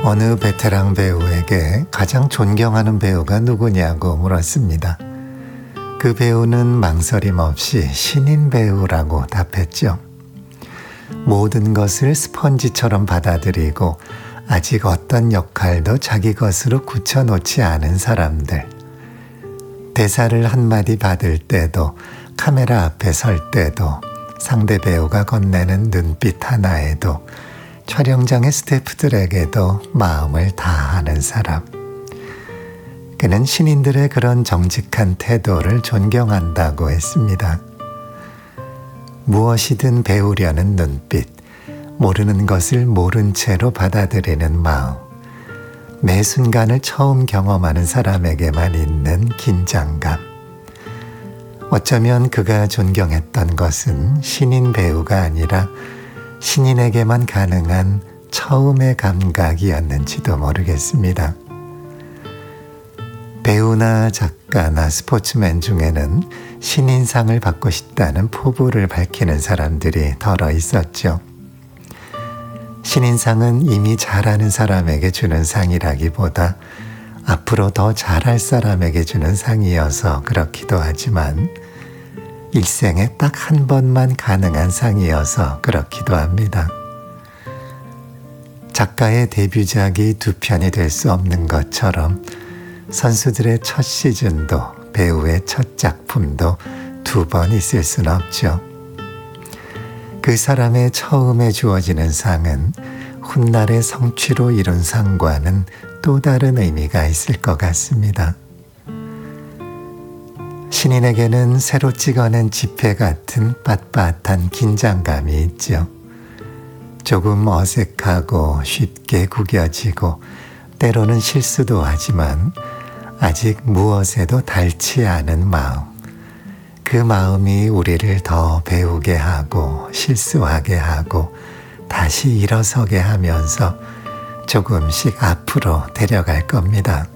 어느 베테랑 배우에게 가장 존경하는 배우가 누구냐고 물었습니다. 그 배우는 망설임 없이 신인 배우라고 답했죠. 모든 것을 스펀지처럼 받아들이고 아직 어떤 역할도 자기 것으로 굳혀놓지 않은 사람들. 대사를 한마디 받을 때도, 카메라 앞에 설 때도, 상대 배우가 건네는 눈빛 하나에도, 촬영장의 스태프들에게도 마음을 다하는 사람. 그는 신인들의 그런 정직한 태도를 존경한다고 했습니다. 무엇이든 배우려는 눈빛, 모르는 것을 모른 채로 받아들이는 마음, 매 순간을 처음 경험하는 사람에게만 있는 긴장감. 어쩌면 그가 존경했던 것은 신인 배우가 아니라 신인에게만 가능한 처음의 감각이었는지도 모르겠습니다. 배우나 작가나 스포츠맨 중에는 신인상을 받고 싶다는 포부를 밝히는 사람들이 덜어 있었죠. 신인상은 이미 잘하는 사람에게 주는 상이라기보다 앞으로 더 잘할 사람에게 주는 상이어서 그렇기도 하지만 일생에 딱 한 번만 가능한 상이어서 그렇기도 합니다. 작가의 데뷔작이 두 편이 될 수 없는 것처럼 선수들의 첫 시즌도 배우의 첫 작품도 두 번 있을 수는 없죠. 그 사람의 처음에 주어지는 상은 훗날의 성취로 이룬 상과는 또 다른 의미가 있을 것 같습니다. 신인에게는 새로 찍어낸 지폐 같은 빳빳한 긴장감이 있죠. 조금 어색하고 쉽게 구겨지고 때로는 실수도 하지만 아직 무엇에도 닳지 않은 마음. 그 마음이 우리를 더 배우게 하고 실수하게 하고 다시 일어서게 하면서 조금씩 앞으로 데려갈 겁니다.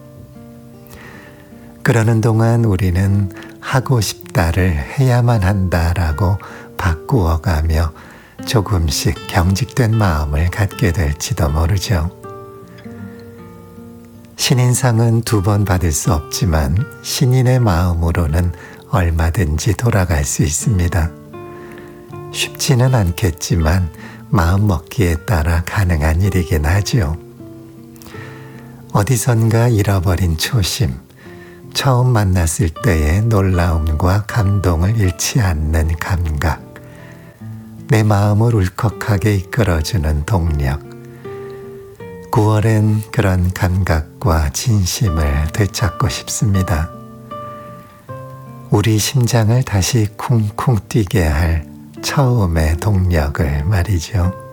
그러는 동안 우리는 하고 싶다를 해야만 한다라고 바꾸어가며 조금씩 경직된 마음을 갖게 될지도 모르죠. 신인상은 두 번 받을 수 없지만 신인의 마음으로는 얼마든지 돌아갈 수 있습니다. 쉽지는 않겠지만 마음먹기에 따라 가능한 일이긴 하죠. 어디선가 잃어버린 초심, 처음 만났을 때의 놀라움과 감동을 잃지 않는 감각, 내 마음을 울컥하게 이끌어주는 동력. 9월엔 그런 감각과 진심을 되찾고 싶습니다. 우리 심장을 다시 쿵쿵 뛰게 할 처음의 동력을 말이죠.